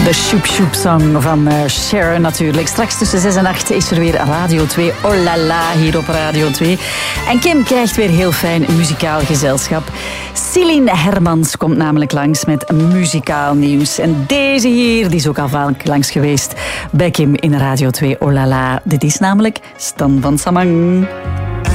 De Shoop Shoop Song van Cher natuurlijk. Straks tussen 6 en 8 is er weer Radio 2. Oh la la, hier op Radio 2. En Kim krijgt weer heel fijn muzikaal gezelschap. Celine Hermans komt namelijk langs met muzikaal nieuws. En deze hier, die is ook al vaak langs geweest bij Kim in Radio 2. Oh la la. Dit is namelijk Stan van Samang.